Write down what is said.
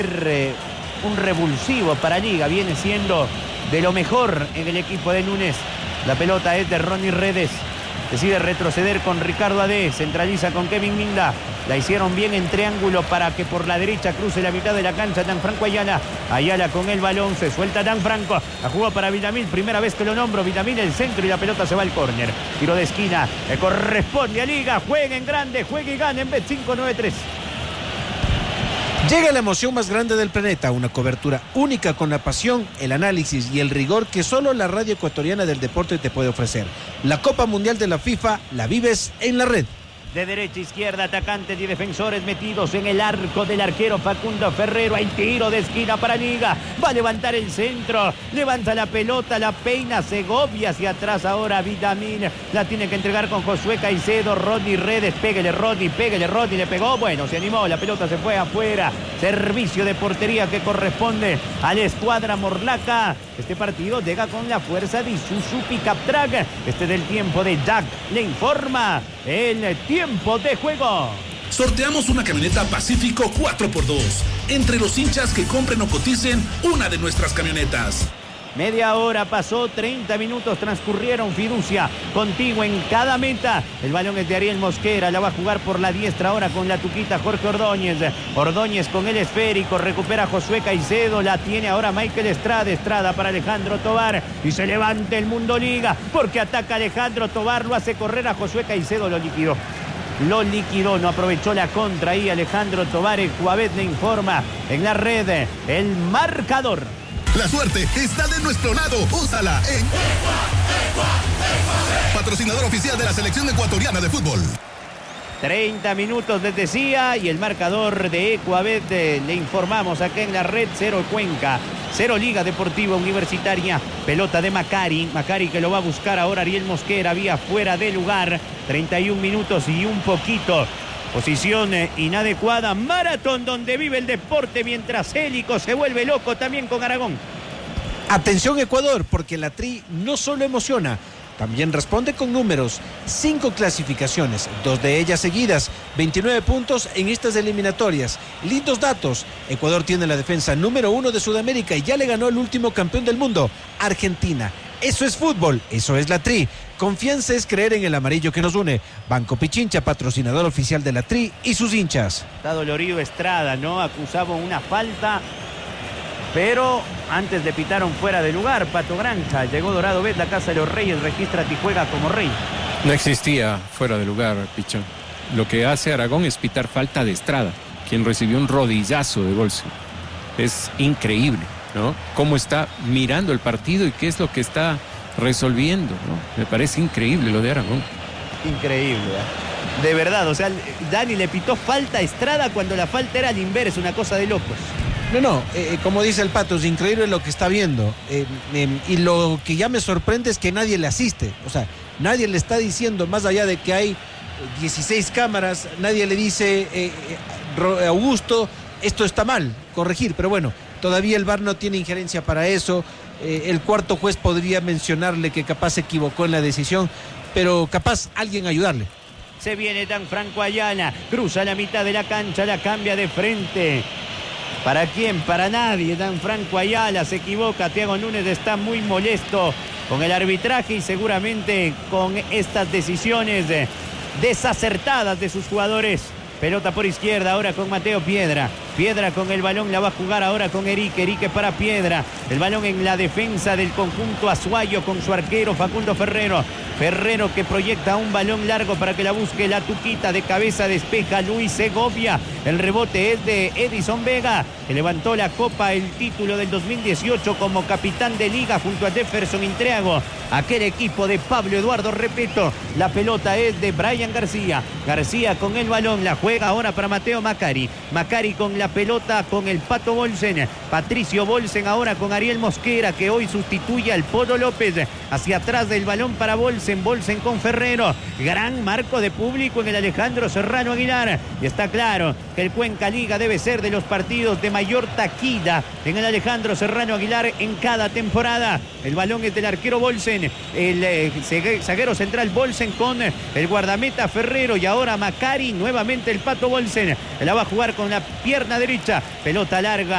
un revulsivo para Liga. Viene siendo de lo mejor en el equipo de Núñez. La pelota es de Ronnie Redes. Decide retroceder con Ricardo Adé. Centraliza con Kevin Minda. La hicieron bien en triángulo para que por la derecha cruce la mitad de la cancha Gianfranco Ayala. Ayala con el balón. Se suelta Gianfranco. La jugó para Villamil. Primera vez que lo nombro. Villamil el centro y la pelota se va al córner. Tiro de esquina. Le corresponde a Liga. Juegue en grande. Juegue y gane en Bet593. Llega la emoción más grande del planeta, una cobertura única con la pasión, el análisis y el rigor que solo la radio ecuatoriana del deporte te puede ofrecer. La Copa Mundial de la FIFA la vives en la red. De derecha a izquierda, atacantes y defensores metidos en el arco del arquero Facundo Ferrero. Hay tiro de esquina para Liga. Va a levantar el centro. Levanta la pelota, la peina Segovia hacia atrás ahora Villamil. La tiene que entregar con Josué Caicedo. Rodney Redes, pégale Rodney, le pegó. Bueno, se animó, la pelota se fue afuera. Servicio de portería que corresponde a la escuadra Morlaca. Este partido llega con la fuerza de Isuzu Pickup Truck. Este del tiempo de Jack. Le informa el tiempo de juego. Sorteamos una camioneta Pacífico 4x2 entre los hinchas que compren o coticen una de nuestras camionetas. Media hora pasó, 30 minutos transcurrieron. Fiducia contigo en cada meta. El balón es de Ariel Mosquera. La va a jugar por la diestra ahora con la tuquita Jorge Ordóñez. Ordóñez con el esférico. Recupera Josué Caicedo. La tiene ahora Michael Estrada. Estrada para Alejandro Tobar. Y se levanta el Mundo Liga porque ataca Alejandro Tobar. Lo hace correr a Josué Caicedo. Lo liquidó, no aprovechó la contra ahí Alejandro Tobar. Cuavet le informa en la red el marcador. La suerte está de nuestro lado. Úsala en patrocinador oficial de la selección ecuatoriana de fútbol. 30 minutos les decía y el marcador de Ecuabet le informamos acá en la red. 0 Cuenca, 0 Liga Deportiva Universitaria. Pelota de Macari que lo va a buscar ahora Ariel Mosquera, vía fuera de lugar. 31 minutos y un poquito. Posición inadecuada. Maratón donde vive el deporte mientras Hélico se vuelve loco también con Aragón. Atención Ecuador, porque la Tri no solo emociona, también responde con números. 5 clasificaciones, 2 de ellas seguidas, 29 puntos en estas eliminatorias. Lindos datos. Ecuador tiene la defensa número 1 de Sudamérica y ya le ganó el último campeón del mundo, Argentina. Eso es fútbol, eso es la Tri. Confianza es creer en el amarillo que nos une. Banco Pichincha, patrocinador oficial de la Tri y sus hinchas. Está dolorido Estrada, ¿no? Acusaba una falta, pero antes le pitaron fuera de lugar. Pato Granja, llegó Dorado Bet, la Casa de los Reyes, registra y juega como rey. No existía fuera de lugar, Pichón. Lo que hace Aragón es pitar falta de Estrada, quien recibió un rodillazo de Bolse. Es increíble, ¿no? Cómo está mirando el partido y qué es lo que está resolviendo, ¿no? Me parece increíble lo de Aragón. Increíble, ¿eh? De verdad, o sea, Dani le pitó falta a Estrada cuando la falta era al inverso, una cosa de locos. Como dice el Pato, es increíble lo que está viendo. Y lo que ya me sorprende es que nadie le asiste. O sea, nadie le está diciendo, más allá de que hay 16 cámaras, nadie le dice, Augusto, esto está mal, corregir. Pero bueno, todavía el VAR no tiene injerencia para eso. El cuarto juez podría mencionarle que capaz se equivocó en la decisión, pero capaz alguien ayudarle. Se viene Gianfranco Ayala, cruza la mitad de la cancha, la cambia de frente. ¿Para quién? Para nadie. Gianfranco Ayala se equivoca. Thiago Núñez está muy molesto con el arbitraje y seguramente con estas decisiones desacertadas de sus jugadores. Pelota por izquierda ahora con Mateo Piedra. Piedra con el balón, la va a jugar ahora con Erique. Erique para Piedra. El balón en la defensa del conjunto azuayo con su arquero Facundo Ferrero. Ferrero que proyecta un balón largo para que la busque la tuquita. De cabeza despeja Luis Segovia. El rebote es de Edison Vega, que levantó la copa, el título del 2018 como capitán de Liga junto a Jefferson Intreago. Aquel equipo de Pablo Eduardo Repeto. La pelota es de Brian García. García con el balón, la juega ahora para Mateo Macari. Macari con la pelota con el Pato Bolsen. Patricio Bolsen ahora con Ariel Mosquera, que hoy sustituye al Polo López. Hacia atrás del balón para Bolsen. Bolsen con Ferrero. Gran marco de público en el Alejandro Serrano Aguilar. Y está claro que el Cuenca Liga debe ser de los partidos de mayor taquilla en el Alejandro Serrano Aguilar en cada temporada. El balón es del arquero Bolsen. El zaguero central Bolsen con el guardameta Ferrero. Y ahora Macari, nuevamente el Pato Bolsen. La va a jugar con la pierna pierna derecha, pelota larga.